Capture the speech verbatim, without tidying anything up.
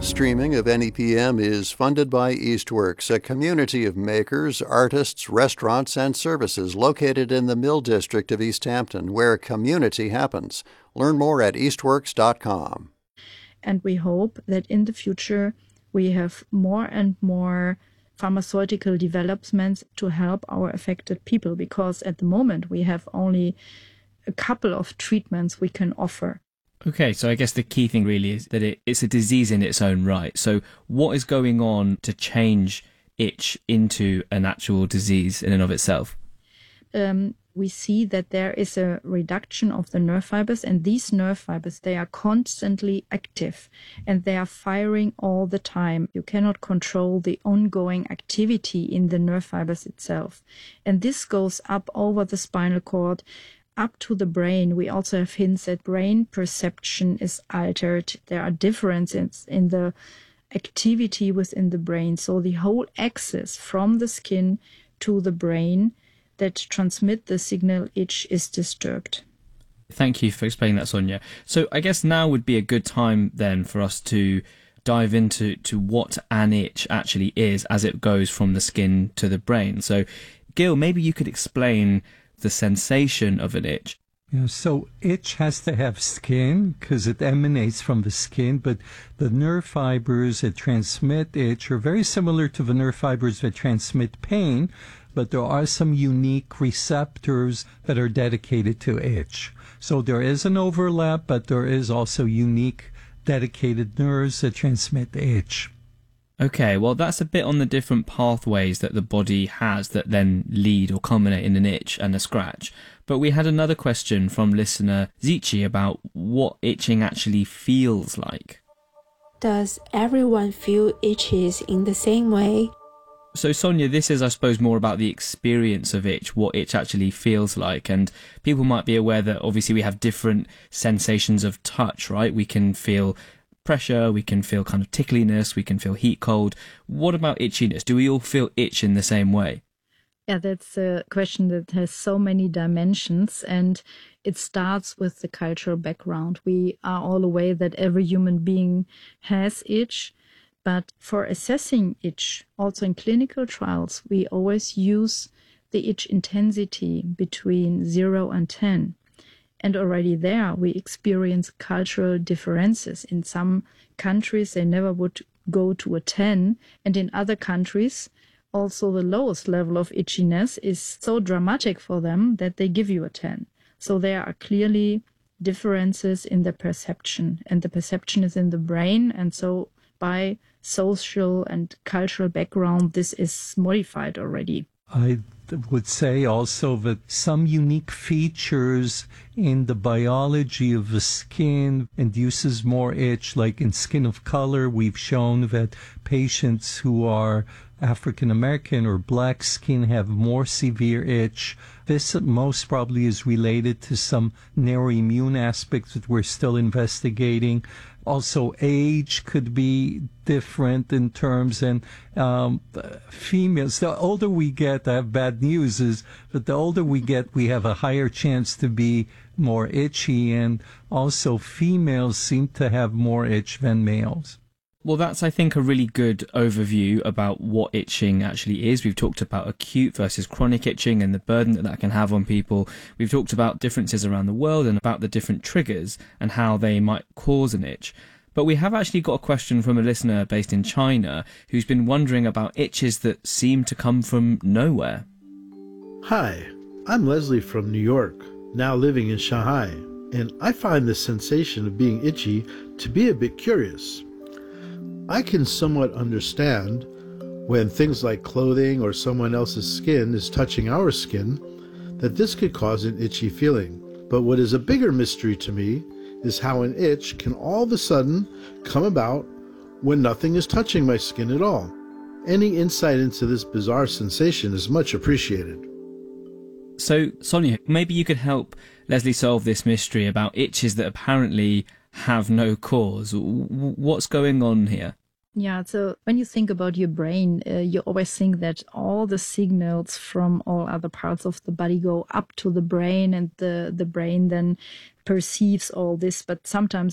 streaming of N E P M is funded by Eastworks, a community of makers, artists, restaurants, and services located in the Mill District of East Hampton, where community happens. Learn more at eastworks dot com. And we hope that in the future we have more and more pharmaceutical developments to help our affected people, because at the moment we have only a couple of treatments we can offer. Okay, so I guess the key thing really is that it, it's a disease in its own right. So what is going on to change itch into an actual disease in and of itself? Um, we see that there is a reduction of the nerve fibers, and these nerve fibers, they are constantly active and they are firing all the time. You cannot control the ongoing activity in the nerve fibers itself. And this goes up over the spinal cord, up to the brain. We also have hints that brain perception is altered. There are differences in the activity within the brain. So the whole axis from the skin to the brain that transmit the signal itch is disturbed. Thank you for explaining that, Sonia. So I guess now would be a good time then for us to dive into to what an itch actually is as it goes from the skin to the brain. So Gil, maybe you could explain the sensation of an itch. Yeah, so itch has to have skin because it emanates from the skin, but the nerve fibers that transmit itch are very similar to the nerve fibers that transmit pain, but there are some unique receptors that are dedicated to itch. So there is an overlap, but there is also unique dedicated nerves that transmit itch. Okay, well, that's a bit on the different pathways that the body has that then lead or culminate in an itch and a scratch. But we had another question from listener Zichi about what itching actually feels like. Does everyone feel itches in the same way? So, Sonia, this is, I suppose, more about the experience of itch, what itch actually feels like. And people might be aware that obviously we have different sensations of touch, right? We can feel pressure, we can feel kind of tickliness, we can feel heat, cold. What about itchiness? Do we all feel itch in the same way? Yeah, that's a question that has so many dimensions, and it starts with the cultural background. We are all aware that every human being has itch, but for assessing itch, also in clinical trials, we always use the itch intensity between zero and ten. And already there, we experience cultural differences. In some countries, they never would go to a ten. And in other countries, also the lowest level of itchiness is so dramatic for them that they give you a ten. So there are clearly differences in the perception. And the perception is in the brain. And so by social and cultural background, this is modified already. I would say also that some unique features in the biology of the skin induces more itch, like in Skin of Color, we've shown that patients who are African American or black skin have more severe itch. This most probably is related to some neuroimmune aspects that we're still investigating. Also, age could be different in terms, and um, females, the older we get, I have bad news, is that the older we get, we have a higher chance to be more itchy, and also females seem to have more itch than males. Well, that's, I think, a really good overview about what itching actually is. We've talked about acute versus chronic itching and the burden that that can have on people. We've talked about differences around the world and about the different triggers and how they might cause an itch. But we have actually got a question from a listener based in China who's been wondering about itches that seem to come from nowhere. Hi, I'm Leslie from New York, now living in Shanghai, and I find the sensation of being itchy to be a bit curious. I can somewhat understand when things like clothing or someone else's skin is touching our skin, that this could cause an itchy feeling. But what is a bigger mystery to me is how an itch can all of a sudden come about when nothing is touching my skin at all. Any insight into this bizarre sensation is much appreciated. So, Sonia, maybe you could help Leslie solve this mystery about itches that apparently have no cause. What's going on here? Yeah, so when you think about your brain, uh, you always think that all the signals from all other parts of the body go up to the brain, and the, the brain then perceives all this. But sometimes